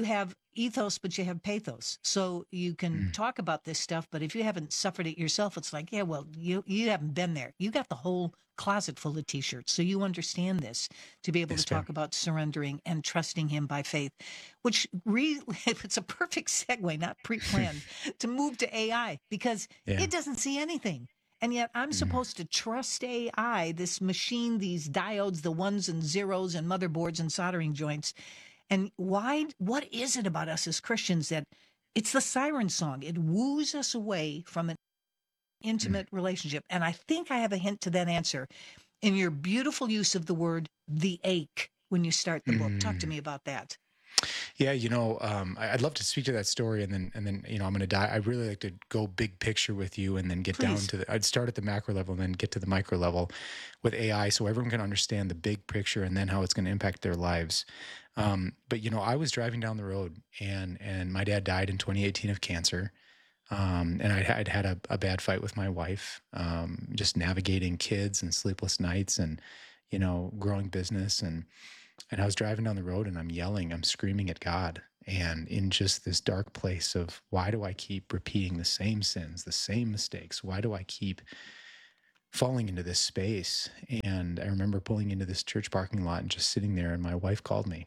Speaker 1: ethos, but you have pathos. So you can talk about this stuff, but if you haven't suffered it yourself, it's like, yeah, well, you haven't been there. You got the whole closet full of T-shirts, so you understand this, to be able to talk about surrendering and trusting him by faith, which it's a perfect segue, not pre-planned, to move to AI, because it doesn't see anything. And yet I'm supposed to trust AI, this machine, these diodes, the ones and zeros and motherboards and soldering joints. And what is it about us as Christians that it's the siren song? It woos us away from an intimate relationship. And I think I have a hint to that answer in your beautiful use of the word, the ache, when you start the book. Talk to me about that.
Speaker 4: Yeah, I'd love to speak to that story, and then I'm going to die. I'd really like to go big picture with you, and then get down to I'd start at the macro level, and then get to the micro level with AI, so everyone can understand the big picture, and then how it's going to impact their lives. But I was driving down the road, and my dad died in 2018 of cancer, and I'd had a bad fight with my wife, just navigating kids and sleepless nights, and growing business, and I was driving down the road, and I'm screaming at God, and in just this dark place of, why do I keep repeating the same sins, the same mistakes? Why do I keep falling into this space? And I remember pulling into this church parking lot and just sitting there, and my wife called me,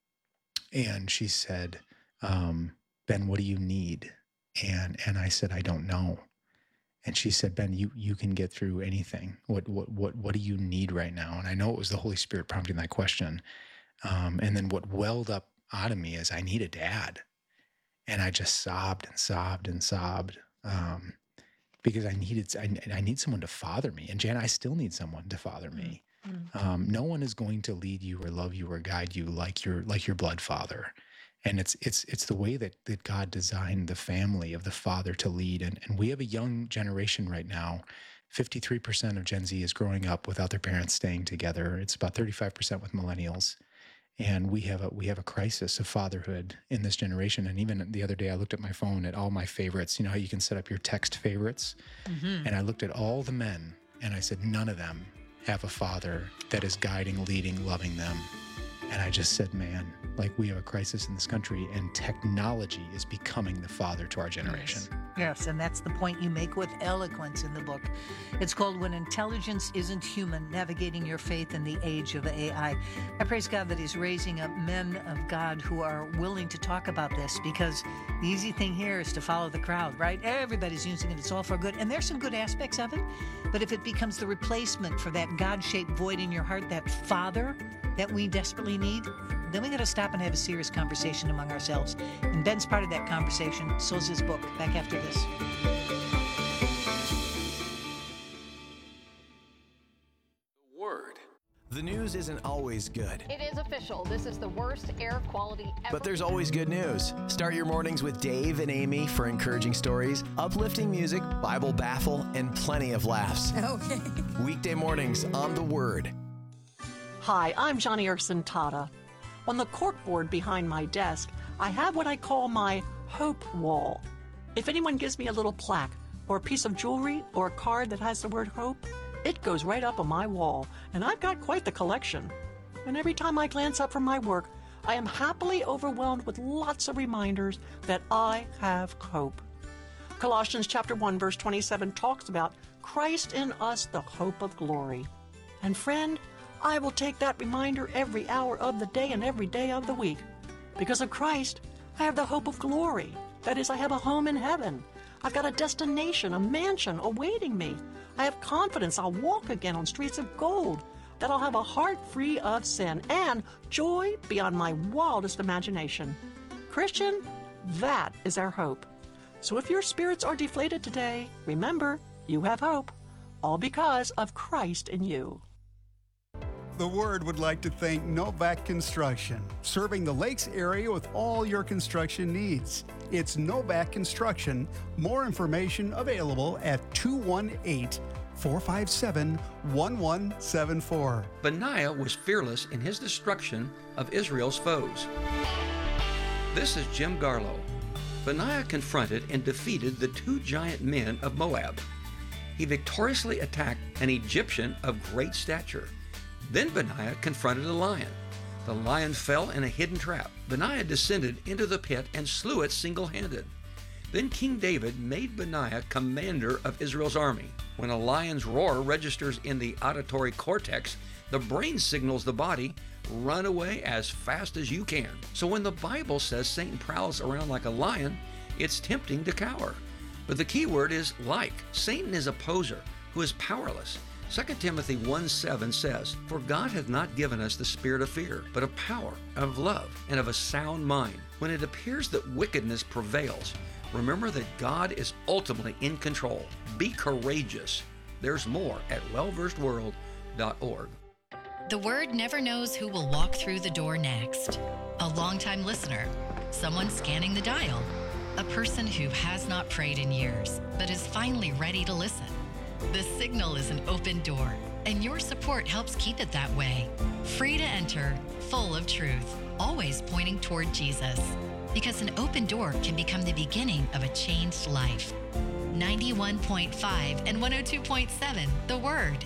Speaker 4: and she said, Ben, what do you need? And I said, I don't know. And she said, Ben, you can get through anything. What do you need right now? And I know it was the Holy Spirit prompting that question. And then what welled up out of me is, I need a dad. And I just sobbed and sobbed and sobbed, because I need someone to father me. And Jan, I still need someone to father me. No one is going to lead you or love you or guide you like your blood father. And it's the way that God designed the family of the father to lead. And we have a young generation right now. 53% of Gen Z is growing up without their parents staying together. It's about 35% with millennials. And we have a crisis of fatherhood in this generation. And even the other day, I looked at my phone at all my favorites. You know how you can set up your text favorites? And I looked at all the men, and I said, none of them have a father that is guiding, leading, loving them. And I just said, man, like, we have a crisis in this country, and technology is becoming the father to our generation.
Speaker 1: Yes, and that's the point you make with eloquence in the book. It's called When Intelligence Isn't Human, Navigating Your Faith in the Age of AI. I praise God that he's raising up men of God who are willing to talk about this, because the easy thing here is to follow the crowd, right? Everybody's using it. It's all for good. And there's some good aspects of it. But if it becomes the replacement for that God-shaped void in your heart, that father that we desperately need, then we got to stop and have a serious conversation among ourselves. And Ben's part of that conversation. So's his book. Back after this.
Speaker 3: The news isn't always good.
Speaker 21: It is official. This is the worst air quality ever.
Speaker 3: But there's always good news. Start your mornings with Dave and Amy for encouraging stories, uplifting music, Bible baffle, and plenty of laughs.
Speaker 21: Okay.
Speaker 3: Weekday mornings on The Word.
Speaker 7: Hi, I'm Johnny Erson Tata. On the corkboard behind my desk, I have what I call my hope wall. If anyone gives me a little plaque or a piece of jewelry or a card that has the word hope, it goes right up on my wall, and I've got quite the collection. And every time I glance up from my work, I am happily overwhelmed with lots of reminders that I have hope. Colossians chapter 1, verse 27 talks about Christ in us, the hope of glory. And friend, I will take that reminder every hour of the day and every day of the week. Because of Christ, I have the hope of glory. That is, I have a home in heaven. I've got a destination, a mansion awaiting me. I have confidence I'll walk again on streets of gold, that I'll have a heart free of sin, and joy beyond my wildest imagination. Christian, that is our hope. So if your spirits are deflated today, remember, you have hope, all because of Christ in you.
Speaker 6: The Word would like to thank Novak Construction, serving the Lakes area with all your construction needs. It's Novak Construction. More information available at 218-457-1174.
Speaker 10: Benaiah was fearless in his destruction of Israel's foes. This is Jim Garlow. Benaiah confronted and defeated the two giant men of Moab. He victoriously attacked an Egyptian of great stature. Then Benaiah confronted a lion. The lion fell in a hidden trap. Benaiah descended into the pit and slew it single-handed. Then King David made Benaiah commander of Israel's army. When a lion's roar registers in the auditory cortex, the brain signals the body, run away as fast as you can. So when the Bible says Satan prowls around like a lion, it's tempting to cower. But the key word is like. Satan is a poser who is powerless. 2 Timothy 1:7 says, "For God hath not given us the spirit of fear, but of power, of love, and of a sound mind." When it appears that wickedness prevails, remember that God is ultimately in control. Be courageous. There's more at wellversedworld.org.
Speaker 17: The Word never knows who will walk through the door next. A longtime listener, someone scanning the dial, a person who has not prayed in years, but is finally ready to listen. The Signal is an open door, and your support helps keep it that way. Free to enter, full of truth, always pointing toward Jesus. Because an open door can become the beginning of a changed life. 91.5 and 102.7, The Word.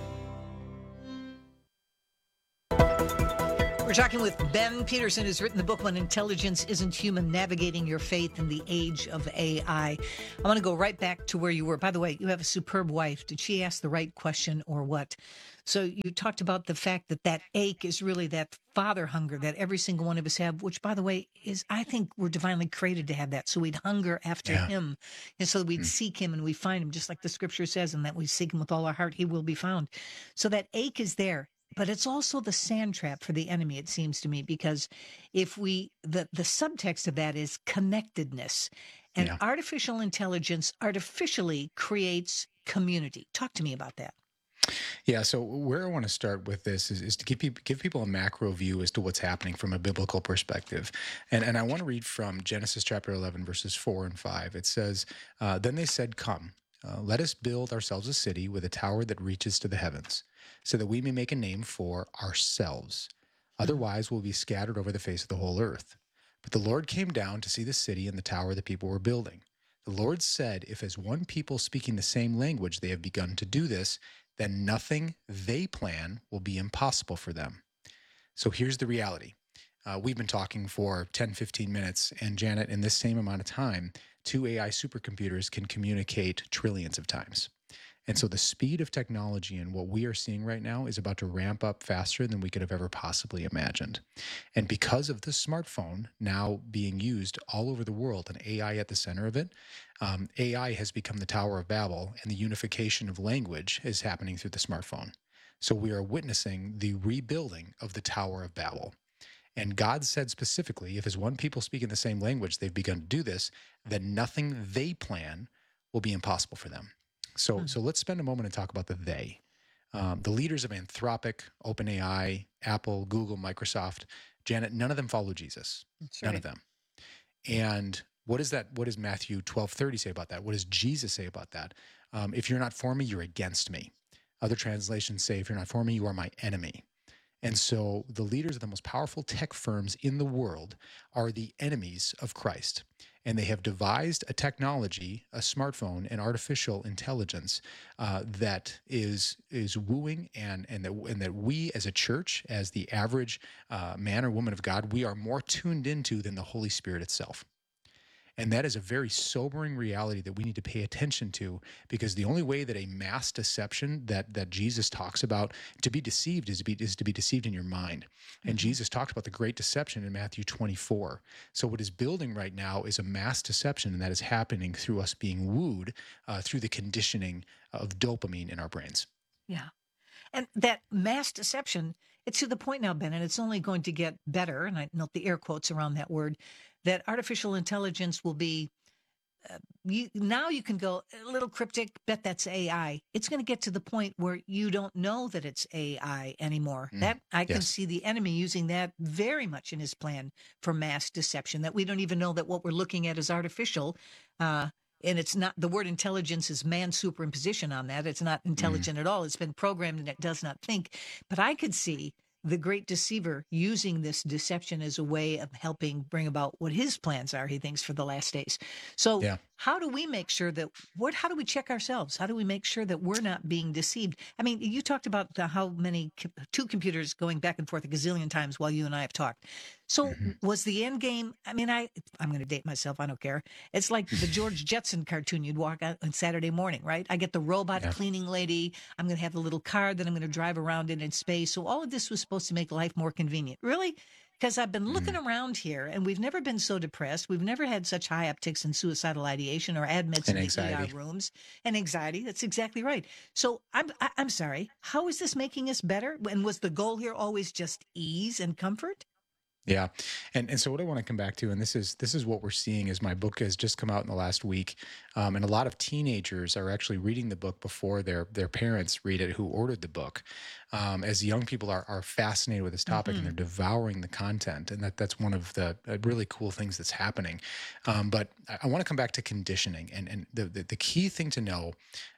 Speaker 1: We're talking with Ben Peterson, who's written the book When Intelligence Isn't Human, Navigating Your Faith in the Age of AI. I want to go right back to where you were. By the way, you have a superb wife. Did she ask the right question or what? So you talked about the fact that that ache is really that father hunger that every single one of us have, which, by the way, is, I think we're divinely created to have that. So we'd hunger after him. And so we'd seek him and we find him, just like the scripture says, and that we seek him with all our heart, he will be found. So that ache is there. But it's also the sand trap for the enemy, it seems to me, because if the subtext of that is connectedness, and artificial intelligence artificially creates community. Talk to me about that.
Speaker 4: Yeah, so where I want to start with this is to give people a macro view as to what's happening from a biblical perspective. And I want to read from Genesis chapter 11, verses 4 and 5. It says, "Then they said, 'Come, let us build ourselves a city with a tower that reaches to the heavens, so that we may make a name for ourselves. Otherwise, we'll be scattered over the face of the whole earth.' But the Lord came down to see the city and the tower the people were building. The Lord said, 'If as one people speaking the same language they have begun to do this, then nothing they plan will be impossible for them.'" So here's the reality. We've been talking for 10, 15 minutes, and Janet, in this same amount of time, 2 AI supercomputers can communicate trillions of times. And so the speed of technology and what we are seeing right now is about to ramp up faster than we could have ever possibly imagined. And because of the smartphone now being used all over the world and AI at the center of it, AI has become the Tower of Babel, and the unification of language is happening through the smartphone. So we are witnessing the rebuilding of the Tower of Babel. And God said specifically, if as one people speaking the same language they've begun to do this, then nothing they plan will be impossible for them. So let's spend a moment and talk about the they. The leaders of Anthropic, OpenAI, Apple, Google, Microsoft, Janet, none of them follow Jesus.
Speaker 1: That's
Speaker 4: none
Speaker 1: right.
Speaker 4: of them. And what does Matthew 12:30 say about that? What does Jesus say about that? If you're not for me, you're against me. Other translations say, if you're not for me, you are my enemy. And so the leaders of the most powerful tech firms in the world are the enemies of Christ. And they have devised a technology, a smartphone, and artificial intelligence that is wooing, and that we as a church, as the average man or woman of God, we are more tuned into than the Holy Spirit itself. And that is a very sobering reality that we need to pay attention to, because the only way that a mass deception that Jesus talks about, to be deceived is to be deceived in your mind. And Jesus talked about the great deception in Matthew 24. So what is building right now is a mass deception, and that is happening through us being wooed through the conditioning of dopamine in our brains.
Speaker 1: Yeah. And that mass deception, it's to the point now, Ben, and it's only going to get better, and I note the air quotes around that word, that artificial intelligence will be, now you can go a little cryptic, bet that's AI. It's going to get to the point where you don't know that it's AI anymore. That I can see the enemy using that very much in his plan for mass deception, that we don't even know that what we're looking at is artificial. And it's not, the word intelligence is man superimposition on that. It's not intelligent at all. It's been programmed and it does not think. But I could see the great deceiver using this deception as a way of helping bring about what his plans are, he thinks, for the last days. So how do we make sure that how do we check ourselves? How do we make sure that we're not being deceived? I mean, you talked about how many two computers going back and forth a gazillion times while you and I have talked. So was the end game? I mean, I'm going to date myself. I don't care. It's like the George Jetson cartoon you'd walk out on Saturday morning, right? I get the robot cleaning lady. I'm going to have the little car that I'm going to drive around in space. So all of this was supposed to make life more convenient. Really? Because I've been looking around here, and we've never been so depressed. We've never had such high upticks in suicidal ideation or admits in the ER rooms and anxiety. That's exactly right. So I'm sorry. How is this making us better? And was the goal here always just ease and comfort?
Speaker 4: Yeah. And so what I want to come back to, and this is what we're seeing, is my book has just come out in the last week. And a lot of teenagers are actually reading the book before their parents read it, who ordered the book. As young people are fascinated with this topic and they're devouring the content. And that's one of the really cool things that's happening. But I want to come back to conditioning. And the key thing to know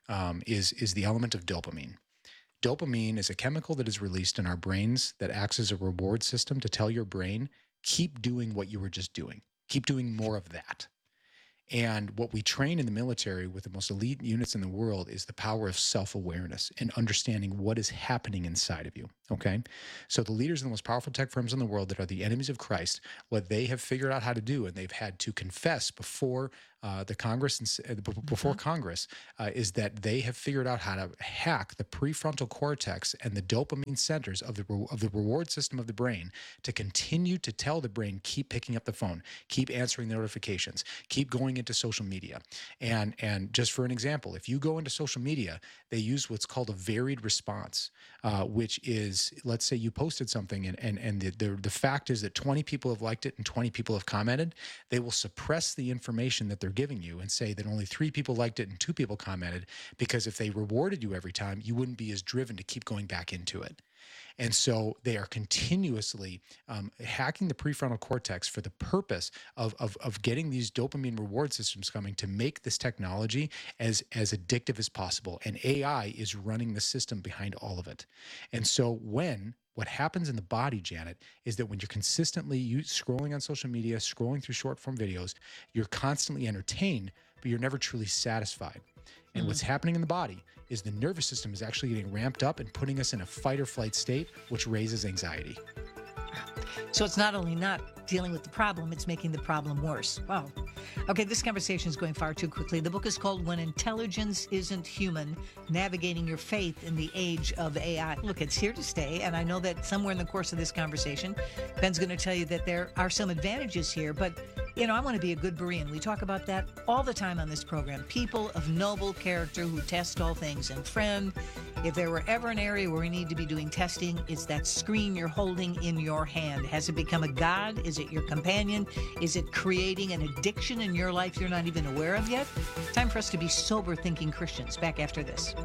Speaker 4: is the element of dopamine. Dopamine is a chemical that is released in our brains that acts as a reward system to tell your brain, keep doing what you were just doing. Keep doing more of that. And what we train in the military with the most elite units in the world is the power of self-awareness and understanding what is happening inside of you, okay? So the leaders in the most powerful tech firms in the world that are the enemies of Christ, what they have figured out how to do, and they've had to confess before the Congress, before Congress, is that they have figured out how to hack the prefrontal cortex and the dopamine centers of the reward system of the brain to continue to tell the brain, keep picking up the phone, keep answering the notifications, keep going into social media. And just for an example, if you go into social media, they use what's called a varied response, which is, let's say you posted something and the fact is that 20 people have liked it and 20 people have commented. They will suppress the information that they're giving you and say that only 3 people liked it and 2 people commented, because if they rewarded you every time, you wouldn't be as driven to keep going back into it. And so they are continuously hacking the prefrontal cortex for the purpose of getting these dopamine reward systems coming to make this technology as addictive as possible. And AI is running the system behind all of it. And so what happens in the body, Janet, is that when you're consistently scrolling on social media, scrolling through short form videos, you're constantly entertained, but you're never truly satisfied. And what's happening in the body is the nervous system is actually getting ramped up and putting us in a fight or flight state, which raises anxiety.
Speaker 1: So it's not only not dealing with the problem, it's making the problem worse. Wow. Okay, this conversation is going far too quickly. The book is called When Intelligence Isn't Human, Navigating Your Faith in the Age of AI. Look, it's here to stay, and I know that somewhere in the course of this conversation, Ben's going to tell you that there are some advantages here, but you know, I want to be a good Berean. We talk about that all the time on this program. People of noble character who test all things. And friend, if there were ever an area where we need to be doing testing, it's that screen you're holding in your hand. Has it become a god? Is it your companion? Is it creating an addiction in your life you're not even aware of yet? Time for us to be sober thinking Christians. Back after this.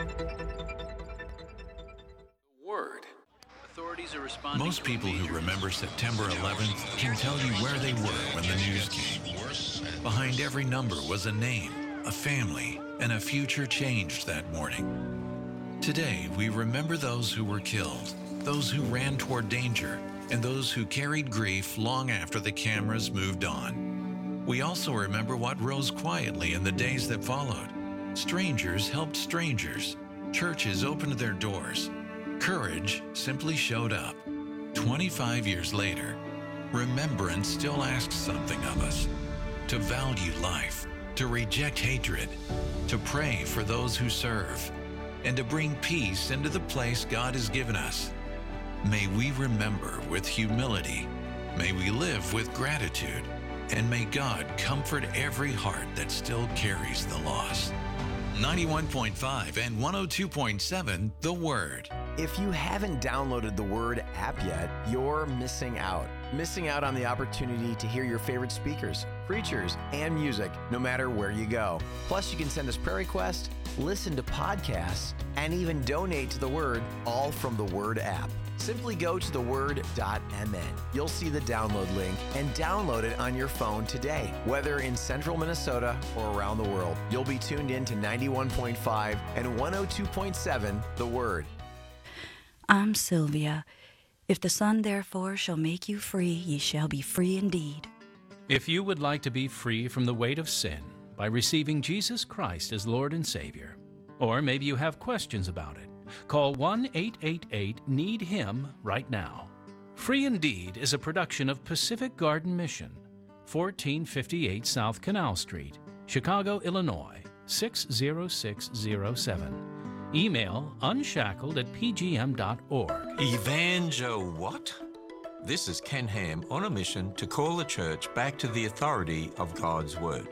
Speaker 8: Most people who remember September 11th can tell you where they were when the news came. Behind every number was a name, a family, and a future changed that morning. Today, we remember those who were killed, those who ran toward danger, and those who carried grief long after the cameras moved on. We also remember what rose quietly in the days that followed. Strangers helped strangers. Churches opened their doors. Courage simply showed up. 25 years later, remembrance still asks something of us. To value life, to reject hatred, to pray for those who serve, and to bring peace into the place God has given us. May we remember with humility. May we live with gratitude. And may God comfort every heart that still carries the loss. 91.5 and 102.7 The Word.
Speaker 3: If you haven't downloaded the Word app yet, you're missing out. Missing out on the opportunity to hear your favorite speakers, preachers, and music, no matter where you go. Plus, you can send us prayer requests, listen to podcasts, and even donate to the Word, all from the Word app. Simply go to theword.mn. You'll see the download link and download it on your phone today. Whether in central Minnesota or around the world, you'll be tuned in to 91.5 and 102.7 The Word.
Speaker 9: I'm Sylvia. If the Son therefore shall make you free, ye shall be free indeed.
Speaker 11: If you would like to be free from the weight of sin, by receiving Jesus Christ as Lord and Savior. Or maybe you have questions about it. Call 1-888-NEED-HIM right now. Free Indeed is a production of Pacific Garden Mission, 1458 South Canal Street, Chicago, Illinois, 60607. Email unshackled@pgm.org.
Speaker 12: What? This is Ken Ham on a mission to call the church back to the authority of God's Word.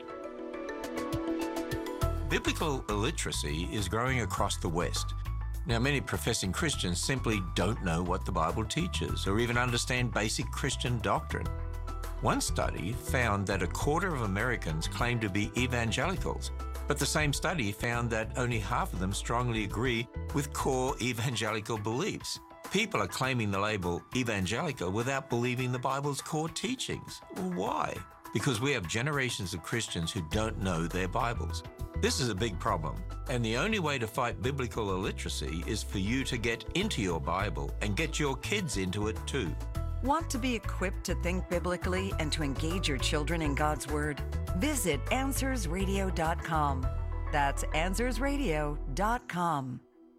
Speaker 12: Biblical illiteracy is growing across the West. Now, many professing Christians simply don't know what the Bible teaches or even understand basic Christian doctrine. One study found that a quarter of Americans claim to be evangelicals, but the same study found that only half of them strongly agree with core evangelical beliefs. People are claiming the label evangelical without believing the Bible's core teachings. Why? Because we have generations of Christians who don't know their Bibles. This is a big problem, and the only way to fight biblical illiteracy is for you to get into your Bible and get your kids into it too.
Speaker 13: Want to be equipped to think biblically and to engage your children in God's Word? Visit AnswersRadio.com. That's AnswersRadio.com.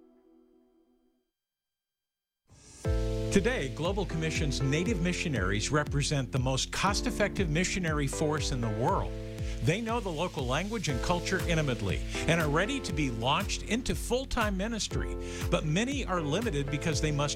Speaker 24: Today, Global Commission's Native missionaries represent the most cost-effective missionary force in the world. They know the local language and culture intimately and are ready to be launched into full-time ministry. But many are limited because they must